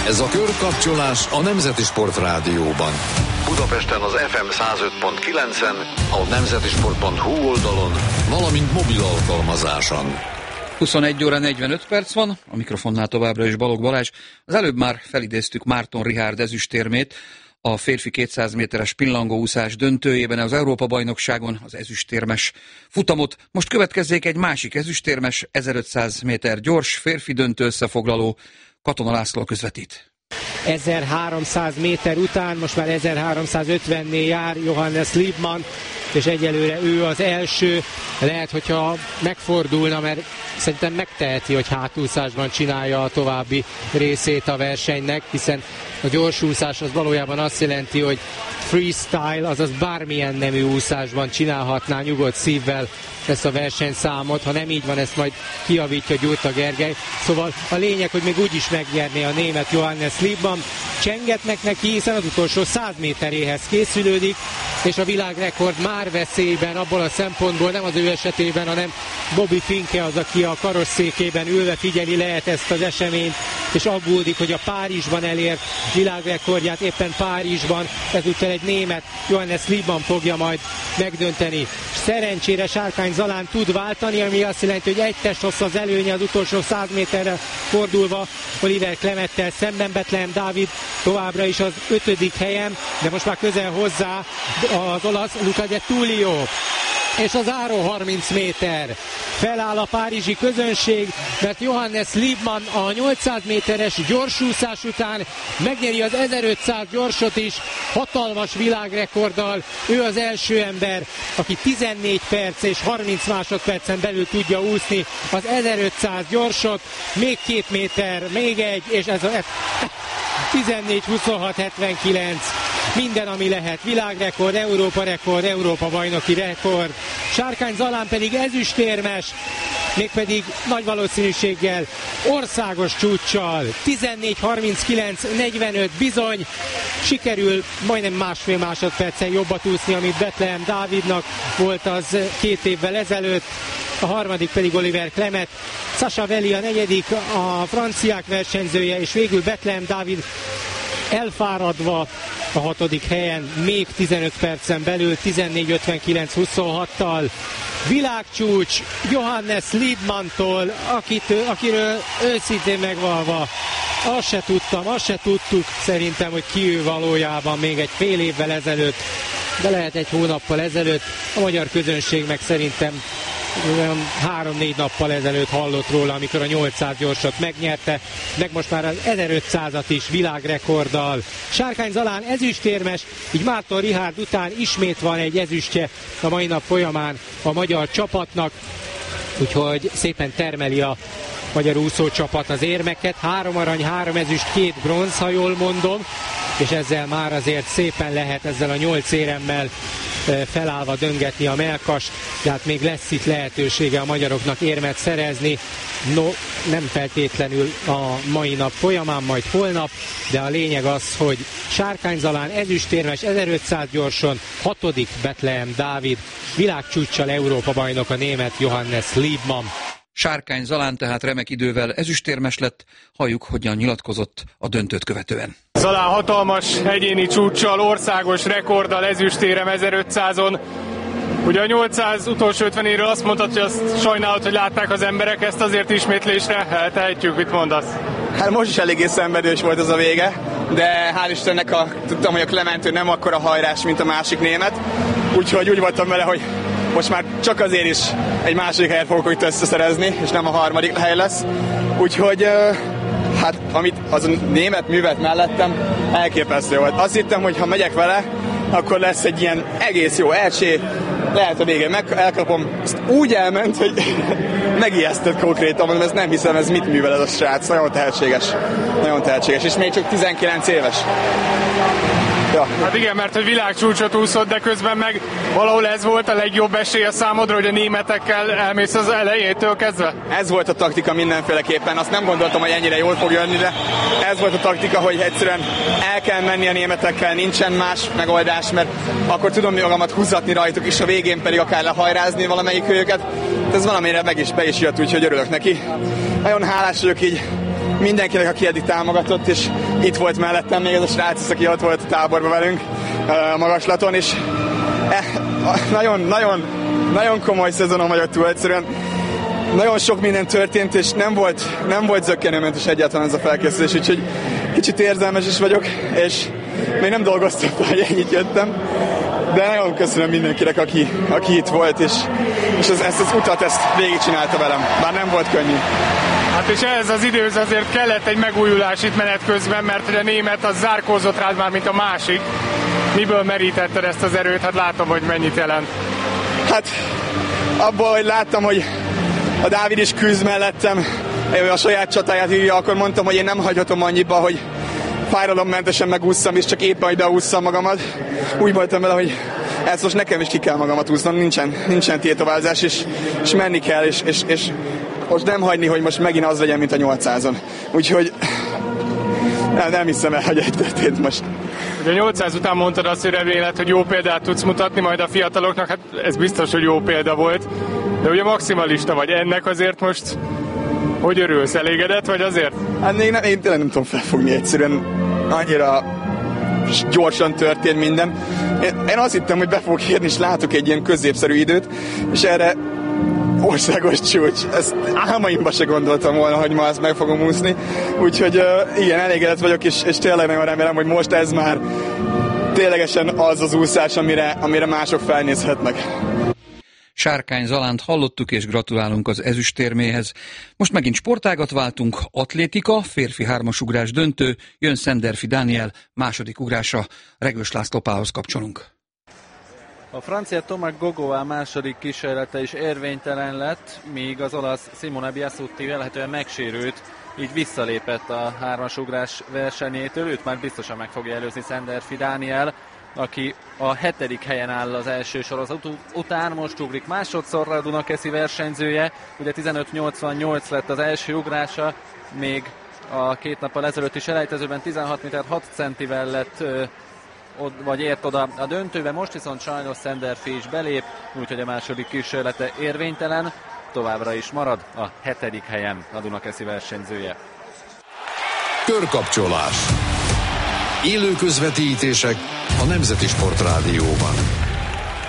Ez a körkapcsolás a Nemzeti Sportrádióban. Budapesten az FM 105.9-en, a nemzetisport.hu oldalon, valamint mobil alkalmazáson. 21 óra 45 perc van, a mikrofonnál továbbra is Balogh Balázs. Az előbb már felidéztük Márton Richárd ezüstérmét a férfi 200 méteres pillangóúszás döntőjében az Európa-bajnokságon, az ezüstérmes futamot. Most következzék egy másik ezüstérmes, 1500 méter gyors férfi döntő összefoglaló. Katona László közvetít. 1300 méter után most már 1350-nél jár Johannes Liebmann, és egyelőre ő az első. Lehet, hogyha megfordulna, mert szerintem megteheti, hogy hátúszásban csinálja a további részét a versenynek, hiszen a gyorsúszás az valójában azt jelenti, hogy freestyle, azaz bármilyen nemű úszásban csinálhatná nyugodt szívvel ezt a versenyszámot. Ha nem így van, ezt majd kijavítja Gyurta Gergely. Szóval a lényeg, hogy még úgy is megnyerné a német Johannes Liebmann. Csengetnek neki, hiszen az utolsó 100 méteréhez készülődik, és a világrekord már veszélyben abból a szempontból, nem az ő esetében, hanem Bobby Finke az, aki a karosszékében ülve figyeli lehet ezt az eseményt, és aggódik, hogy a Párizsban elért világrekordját éppen Párizsban ezúttal egy német Johannes Liebmann fogja majd megdönteni. Szerencsére Sárkány Zalán tud váltani, ami azt jelenti, hogy egy testhossz az előnye az utolsó 100 méterre fordulva Oliver Klemettel szemben. Bethlehem Dávid továbbra is az 5. helyen, de most már közel hozzá az olasz Luca De Tullio. És az záró 30 méter. Feláll a párizsi közönség, mert Johannes Liebmann a 800 méteres gyorsúszás után megnyeri az 1500 gyorsot is, hatalmas világrekorddal. Ő az első ember, aki 14 perc és 30 másodpercen belül tudja úszni az 1500 gyorsot. Még 2 méter, még egy, és ez a 14-26-79. Minden, ami lehet. Világrekord, Európa bajnoki rekord. Sárkány Zalán pedig ezüstérmes, mégpedig nagy valószínűséggel országos csúccsal. 14-39-45 bizony. Sikerül majdnem másfél másodpercen jobbat úszni, amit Bethlehem Dávidnak volt az 2 évvel ezelőtt. A harmadik pedig Oliver Klemet. Sasha Veli a negyedik, a franciák versenyzője, és végül Bethlehem Dávid elfáradva a 6. helyen, még 15 percen belül, 14:59-26-tal. Világcsúcs Johannes Liebmanntól, akiről őszintén megvalva azt se tudtuk szerintem, hogy ki ő valójában még egy fél évvel ezelőtt, de lehet egy hónappal ezelőtt. A magyar közönség meg szerintem 3-4 nappal ezelőtt hallott róla, amikor a 800 gyorsat megnyerte, meg most már az 1500-at is világrekorddal. Sárkány Zalán ezüstérmes, így Márton Richárd után ismét van egy ezüstje a mai nap folyamán a magyar csapatnak, úgyhogy szépen termeli a magyar úszócsapat az érmeket. 3 arany, 3 ezüst, 2 bronz, ha jól mondom, és ezzel már azért szépen lehet ezzel a 8 éremmel felállva döngetni a mellkast, de hát még lesz itt lehetősége a magyaroknak érmet szerezni. No, nem feltétlenül a mai nap folyamán, majd holnap, de a lényeg az, hogy Sárkány Zalán ezüstérmes, 1500 gyorson, 6. Bethlehem Dávid, világcsúccsal Európa bajnok a német Johannes Liebmann. Sárkány Zalán tehát remek idővel ezüstérmes lett, halljuk, hogyan nyilatkozott a döntőt követően. Zalán hatalmas egyéni csúccsal, országos rekorddal ezüstérem 1500-on. Ugye a 800 utolsó 50-éről azt mondtad, hogy azt sajnálod, hogy látták az emberek, ezt azért ismétlésre tehetjük, mit mondasz? Hát most is eléggé szenvedős volt az a vége, de hál' Istennek tudtam, hogy a Klementő nem akkora hajrás, mint a másik német, úgyhogy úgy voltam vele, hogy most már csak azért is egy második helyet fogok itt összeszerezni, és nem a 3. hely lesz. Úgyhogy hát amit az a német művet mellettem, elképesztő volt. Azt hittem, hogy ha megyek vele, akkor lesz egy ilyen egész jó elcsé, lehet a végén elkapom. Ezt úgy elment, hogy megijesztett konkrétan, mondom, ezt nem hiszem, ez mit művel ez a srác. Nagyon tehetséges, és még csak 19 éves. Ja. Hát igen, mert hogy világcsúcsot úszott, de közben meg valahol ez volt a legjobb esély a számodra, hogy a németekkel elmész az elejétől kezdve? Ez volt a taktika mindenféleképpen, azt nem gondoltam, hogy ennyire jól fog jönni, de ez volt a taktika, hogy egyszerűen el kell menni a németekkel, nincsen más megoldás, mert akkor tudom magamat húzatni rajtuk, és a végén pedig akár lehajrázni valamelyik őket. Ez valamire be is jött, úgyhogy örülök neki. Nagyon hálás vagyok így mindenkinek, aki eddig támogatott, és itt volt mellettem még ez a srác, aki ott volt a táborban velünk a magaslaton, és nagyon komoly szezonon vagyok túl, egyszerűen nagyon sok minden történt, és nem volt zökkenőmentes egyáltalán ez a felkészülés, úgyhogy kicsit érzelmes is vagyok, és még nem dolgoztam fel, hogy ennyit jöttem, de nagyon köszönöm mindenkinek, aki itt volt, és ezt az utat végigcsinálta velem, bár nem volt könnyű. Hát és ehhez az időhöz azért kellett egy megújulás itt menet közben, mert a német az zárkózott rád már, mint a másik. Miből merítetted ezt az erőt? Hát látom, hogy mennyit jelent. Hát abból, hogy láttam, hogy a Dávid is küzd mellettem, ő a saját csatáját írja, akkor mondtam, hogy én nem hagyhatom annyiba, hogy fájdalommentesen megússzam, és csak éppen, hogy beússzam magamat. Úgy voltam vele, hogy ezt most nekem is ki kell magamat úsznom, nincsen tétovázás, és menni kell, és most nem hagyni, hogy most megint az legyen, mint a 800-on. Úgyhogy nem hiszem el, hogy egy történt most. Ugye 800 után mondtad azt, hogy reméled, hogy jó példát tudsz mutatni majd a fiataloknak, hát ez biztos, hogy jó példa volt, de ugye maximalista vagy, ennek azért most hogy örülsz, elégedett vagy azért? Hát én tényleg nem tudom felfogni, egyszerűen annyira gyorsan történt minden. Én azt hittem, hogy be fogok érni, és látok egy ilyen középszerű időt, és erre országos csúcs. Ezt álmaimba se gondoltam volna, hogy ma ezt meg fogom úszni. Úgyhogy igen, elégedett vagyok, és tényleg nagyon remélem, hogy most ez már ténylegesen az az úszás, amire mások felnézhetnek. Sárkány Zalánt hallottuk, és gratulálunk az ezüstérméhez. Most megint sportágat váltunk, atlétika, férfi hármasugrás döntő, jön Szenderfi Dániel második ugrása, Regős Lászlópához kapcsolunk. A francia Thomas Gogoa második kísérlete is érvénytelen lett, míg az olasz Simone Biasutti vélhetően megsérült, így visszalépett a hármasugrás versenyétől, őt már biztosan meg fogja előzni Szenderfi Dániel, aki a 7. helyen áll az első sorozat után, most ugrik másodszorra a Dunakeszi versenyzője, ugye 15.88 lett az első ugrása, még a 2 nappal ezelőtt is elejtezőben 16 méter 6 centivel lett vagy ért oda a döntőbe, most viszont sajnos Szenderfi is belép, úgyhogy a második kísérlete érvénytelen, továbbra is marad a 7. helyen a Dunakeszi versenyzője. Körkapcsolás. Élő közvetítések a Nemzeti Sportrádióban.